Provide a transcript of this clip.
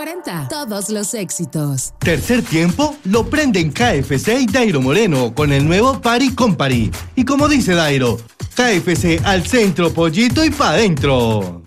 40, todos los éxitos. Tercer tiempo lo prenden KFC y Dairo Moreno con el nuevo Party con Party. Y como dice Dairo, KFC al centro, pollito y pa' dentro.